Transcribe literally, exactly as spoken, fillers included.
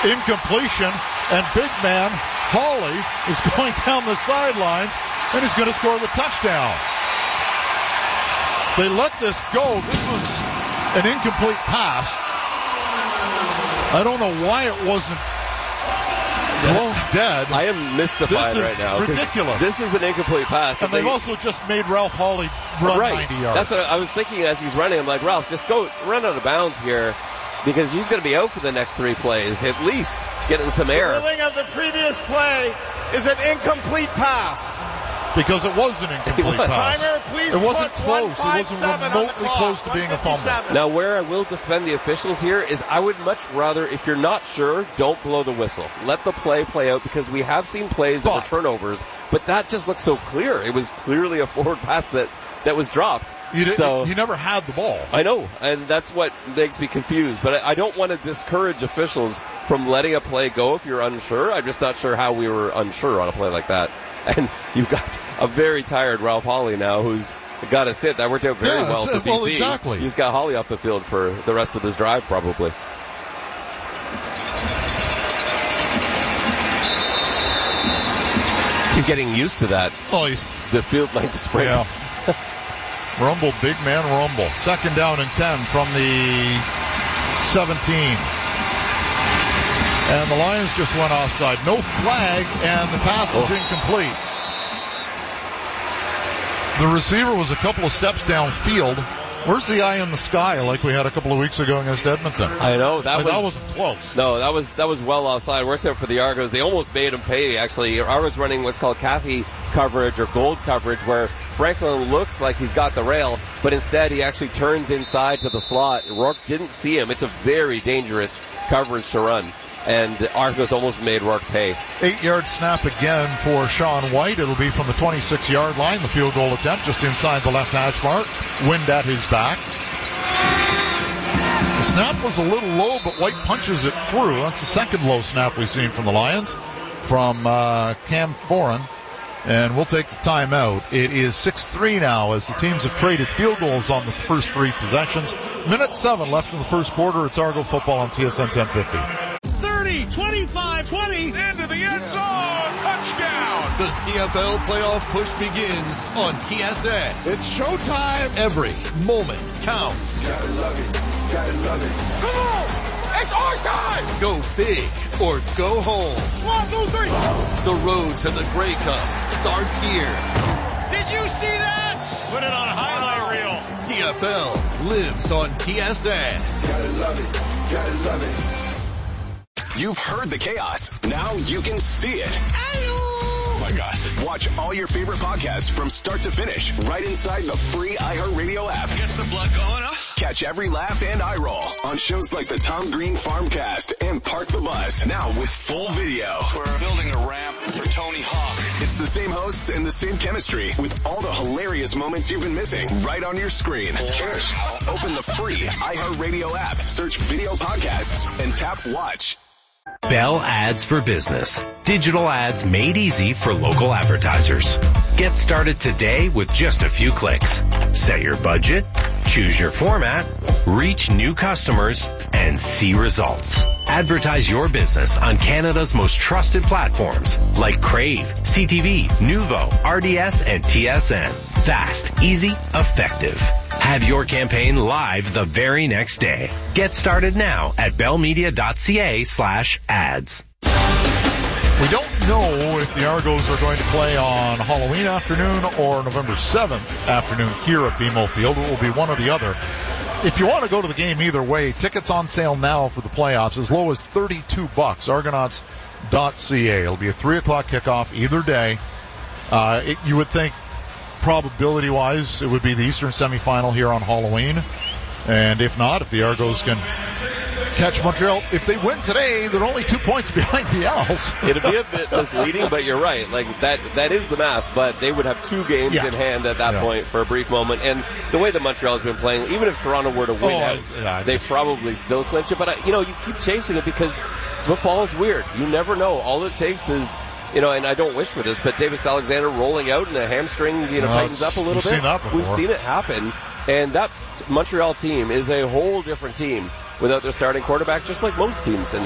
incompletion, and big man Hawley is going down the sidelines, and he's going to score the touchdown. They let this go. This was an incomplete pass. I don't know why it wasn't blown dead. I am mystified this is right now. Ridiculous. This is an incomplete pass. And they've they, also just made Ralph Hawley run right. ninety yards. That's what I was thinking as he's running. I'm like, Ralph, just go run out of bounds here, because he's going to be out for the next three plays, at least getting some air. The ruling of the previous play is an incomplete pass. Because it was an incomplete was. pass. Timer, please it wasn't put close. It wasn't remotely close to being a fumble. Now, where I will defend the officials here is I would much rather, if you're not sure, don't blow the whistle. Let the play play out, because we have seen plays that but, were turnovers, but that just looks so clear. It was clearly a forward pass that, that was dropped. You, did, so, you never had the ball. I know, and that's what makes me confused. But I, I don't want to discourage officials from letting a play go if you're unsure. I'm just not sure how we were unsure on a play like that. And you've got a very tired Ralph Hawley now who's got to sit. That worked out very yeah, well for B C. Well, exactly. He's got Hawley off the field for the rest of this drive, probably. He's getting used to that. Oh, he's the field length sprint. Yeah. Rumble, big man rumble. Second down and ten from the seventeen. And the Lions just went offside. No flag, and the pass was oh. incomplete. The receiver was a couple of steps downfield. Where's the eye in the sky like we had a couple of weeks ago against Edmonton? I know. That, like, was, that wasn't close. No, that was that was well offside. Works out for the Argos. They almost made him pay, actually. Argos running what's called Cathy coverage or gold coverage, where Franklin looks like he's got the rail, but instead he actually turns inside to the slot. Rourke didn't see him. It's a very dangerous coverage to run. And Argos almost made Rourke pay. Eight-yard snap again for Sean White. It'll be from the twenty-six-yard line. The field goal attempt just inside the left hash mark. Wind at his back. The snap was a little low, but White punches it through. That's the second low snap we've seen from the Lions, from uh, Cam Foran. And we'll take the timeout. It is six three now as the teams have traded field goals on the first three possessions. Minute seven left in the first quarter. It's Argo football on T S N ten fifty. thirty, twenty-five, twenty, into the end zone, touchdown! The C F L playoff push begins on T S N. It's showtime! Every moment counts. Gotta love it, gotta love it. Come on! It's our time! Go big or go home. One, two, three! The road to the Grey Cup starts here. Did you see that? Put it on a highlight reel. C F L lives on T S N. Gotta love it, gotta love it. You've heard the chaos. Now you can see it. Oh my gosh. Watch all your favorite podcasts from start to finish right inside the free iHeartRadio app. Gets the blood going, huh? Catch every laugh and eye roll on shows like the Tom Green Farmcast and Park the Bus. Now with full video. We're building a ramp for Tony Hawk. It's the same hosts and the same chemistry with all the hilarious moments you've been missing right on your screen. Cheers. Open the free iHeartRadio app, search video podcasts, and tap watch. Bell Ads for Business. Digital ads made easy for local advertisers. Get started today with just a few clicks. Set your budget, choose your format, reach new customers, and see results. Advertise your business on Canada's most trusted platforms like Crave, C T V, Nuvo, R D S, and T S N. Fast, easy, effective. Have your campaign live the very next day. Get started now at bellmedia.ca slash ads. We don't know if the Argos are going to play on Halloween afternoon or November seventh afternoon here at B M O Field. It will be one or the other. If you want to go to the game either way, tickets on sale now for the playoffs as low as thirty-two bucks. Argonauts dot C A. It'll be a three o'clock kickoff either day. Uh, it, you would think probability-wise it would be the Eastern semifinal here on Halloween. And if not, if the Argos can catch Montreal, if they win today, they're only two points behind the Owls. It'd be a bit misleading, but you're right. Like that, that is the math. But they would have two games yeah. in hand at that yeah. point for a brief moment. And the way that Montreal's been playing, even if Toronto were to win oh, out, yeah, they probably still clinch it. But uh, you know, you keep chasing it because football is weird. You never know. All it takes is, you know, and I don't wish for this, but Davis Alexander rolling out and a hamstring, you know, no, tightens up a little we've bit. Seen that before. We've seen it happen. And that Montreal team is a whole different team without their starting quarterback, just like most teams. And